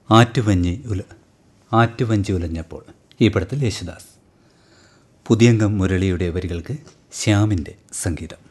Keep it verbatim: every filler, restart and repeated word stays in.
ആറ്റുവഞ്ചി ഉല ആറ്റുവഞ്ചി ഉലഞ്ഞപ്പോൾ ഈ പടത്തിൽ യേശുദാസ്. പുതിയംഗം മുരളിയുടെ വരികൾക്ക് ശ്യാമിൻ്റെ സംഗീതം.